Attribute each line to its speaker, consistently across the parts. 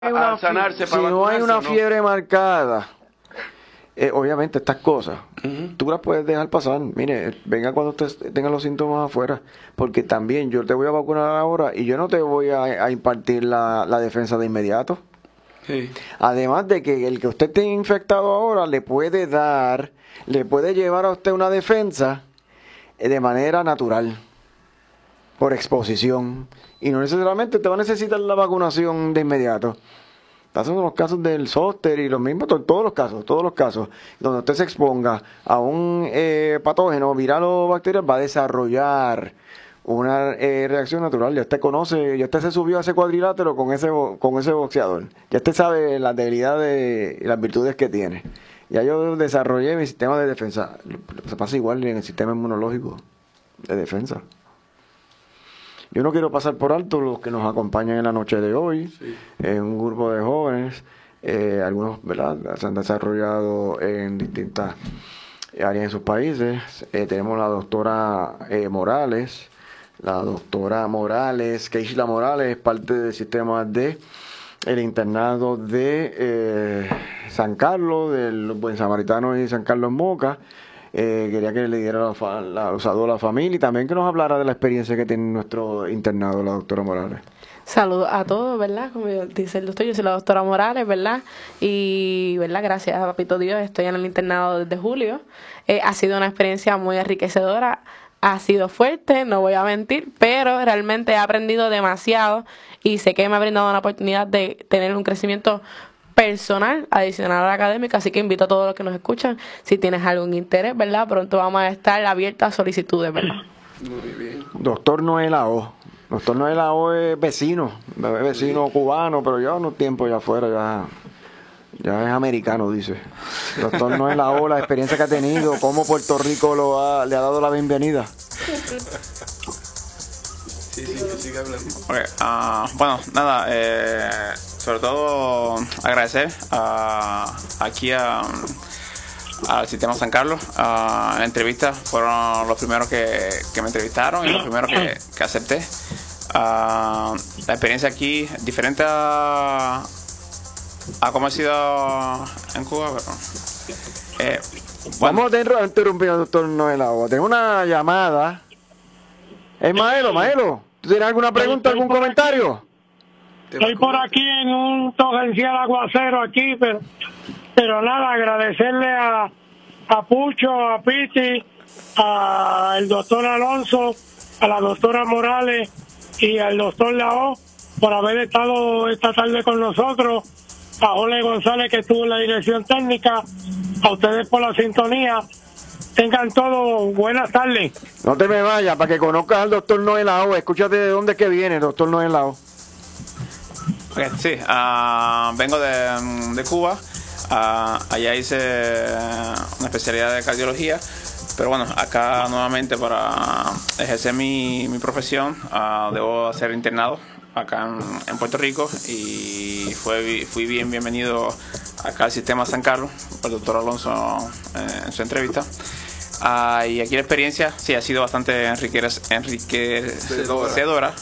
Speaker 1: a sanarse
Speaker 2: si
Speaker 1: para
Speaker 2: no hay
Speaker 1: vacunarse,
Speaker 2: una fiebre marcada, obviamente estas cosas, tú las puedes dejar pasar. Mire, venga cuando usted tenga los síntomas afuera, porque también yo te voy a vacunar ahora y yo no te voy a impartir la defensa de inmediato.
Speaker 1: Sí.
Speaker 2: Además de que el que usted esté infectado ahora le puede llevar a usted una defensa de manera natural, por exposición, y no necesariamente te va a necesitar la vacunación de inmediato. Estos son los casos del zóster y los mismos, todos los casos, donde usted se exponga a un patógeno viral o bacterial, va a desarrollar una reacción natural. Ya usted conoce, ya usted se subió a ese cuadrilátero con ese boxeador. Ya usted sabe las debilidades y las virtudes que tiene. Ya yo desarrollé mi sistema de defensa. Se pasa igual en el sistema inmunológico de defensa. Yo no quiero pasar por alto los que nos acompañan en la noche de hoy. Sí. Un grupo de jóvenes, algunos, ¿verdad?, se han desarrollado en distintas áreas en sus países. Tenemos la doctora Morales. La doctora Morales, Keishla Morales, es parte del sistema de el internado de San Carlos, del Buen Samaritano y San Carlos Moca. Quería que le diera los saludos a la familia y también que nos hablara de la experiencia que tiene nuestro internado, la doctora Morales.
Speaker 3: Saludos a todos, ¿verdad? Como dice el doctor, yo soy la doctora Morales, ¿verdad? Y, ¿verdad? Gracias a Papito Dios, estoy en el internado desde julio. Ha sido una experiencia muy enriquecedora, ha sido fuerte, no voy a mentir, pero realmente he aprendido demasiado y sé que me ha brindado una oportunidad de tener un crecimiento personal adicional a la académica, así que invito a todos los que nos escuchan, si tienes algún interés, ¿verdad? Pronto vamos a estar abiertos a solicitudes, ¿verdad?
Speaker 1: Muy bien.
Speaker 2: Doctor Noel A.O. Doctor Noel A.O. es vecino cubano, pero ya unos tiempos ya afuera, ya es americano, dice. Doctor Noel A.O., la experiencia que ha tenido, cómo Puerto Rico le ha dado la bienvenida.
Speaker 1: Sí, sigue hablando.
Speaker 4: Okay, bueno, nada, sobre todo agradecer aquí al Sistema San Carlos. En la entrevista fueron los primeros que me entrevistaron y los primeros que acepté. La experiencia aquí es diferente a cómo ha sido en Cuba, pero bueno.
Speaker 2: Vamos a interrumpir al doctor Noel A.O. Tengo una llamada. Maelo, ¿tú tienes alguna pregunta, algún comentario?
Speaker 5: Estoy por aquí en un torrencial aguacero aquí, pero nada, agradecerle a Pucho, a Piti, al doctor Alonso, a la doctora Morales y al doctor Lao por haber estado esta tarde con nosotros, a Jorge González que estuvo en la dirección técnica, a ustedes por la sintonía. Tengan todos buenas tardes.
Speaker 2: No te me vayas, para que conozcas al doctor Noel A.O. Escúchate de dónde es que viene el doctor Noel A.O.
Speaker 4: Okay, sí, vengo de Cuba. Allá hice una especialidad de cardiología, pero bueno, acá nuevamente para ejercer mi profesión debo ser internado acá en Puerto Rico y fui bienvenido acá al Sistema San Carlos por el doctor Alonso en su entrevista. Y aquí la experiencia sí ha sido bastante enriquecedora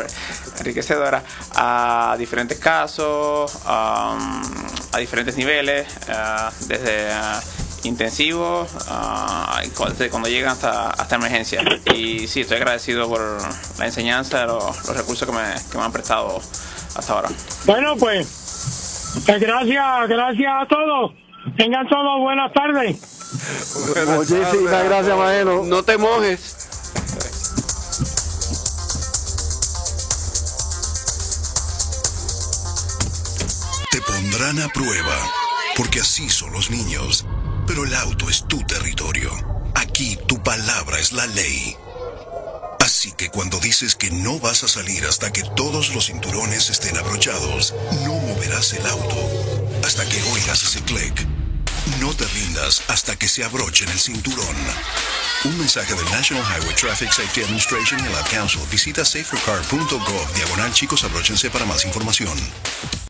Speaker 4: a diferentes casos, a diferentes niveles, desde intensivos cuando llegan hasta emergencia. Y sí, estoy agradecido por la enseñanza, los recursos que me han prestado hasta ahora.
Speaker 5: Bueno, pues gracias a todos. Tengan todos buenas tardes.
Speaker 2: Muchísimas gracias, Maelo.
Speaker 1: No te mojes.
Speaker 6: Te pondrán a prueba, porque así son los niños. Pero el auto es tu territorio. Aquí tu palabra es la ley. Así que cuando dices que no vas a salir hasta que todos los cinturones estén abrochados, no moverás el auto hasta que oigas ese clic. No te rindas hasta que se abrochen el cinturón. Un mensaje del National Highway Traffic Safety Administration y el Ad Council. Visita safercar.gov/chicos abróchense para más información.